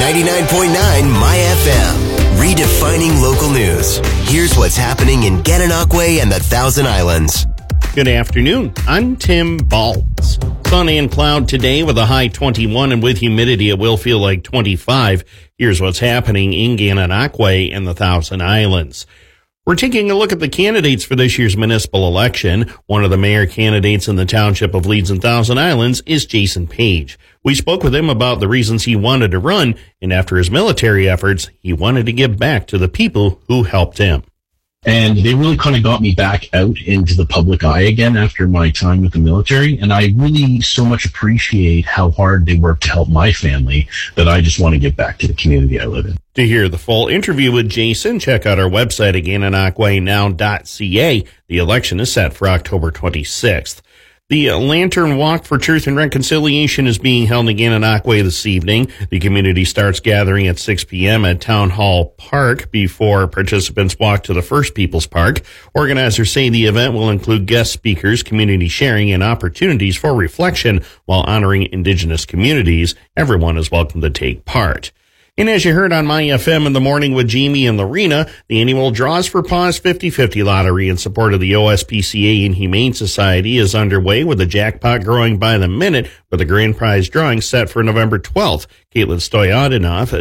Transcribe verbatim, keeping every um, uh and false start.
ninety-nine point nine My F M, redefining local news. Here's what's happening in Gananoque and the Thousand Islands. Good afternoon. I'm Tim Baltz. Sun and cloud today with a high twenty-one, and with humidity it will feel like twenty-five. Here's what's happening in Gananoque and the Thousand Islands. We're taking a look at the candidates for this year's municipal election. One of the mayor candidates in the township of Leeds and Thousand Islands is Jason Page. We spoke with him about the reasons he wanted to run, and after his military efforts, he wanted to give back to the people who helped him. And they really kind of got me back out into the public eye again after my time with the military. And I really so much appreciate how hard they worked to help my family that I just want to give back to the community I live in. To hear the full interview with Jason, check out our website at gananoque now dot c a. The election is set for October twenty-sixth. The Lantern Walk for Truth and Reconciliation is being held in Gananoque this evening. The community starts gathering at six p.m. at Town Hall Park before participants walk to the First People's Park. Organizers say the event will include guest speakers, community sharing, and opportunities for reflection while honoring Indigenous communities. Everyone is welcome to take part. And as you heard on My F M in the morning with Jamie and Lorena, the annual Draws for Paws fifty fifty lottery in support of the O S P C A and Humane Society is underway, with the jackpot growing by the minute, with the grand prize drawing set for November twelfth. Caitlin Stoyanov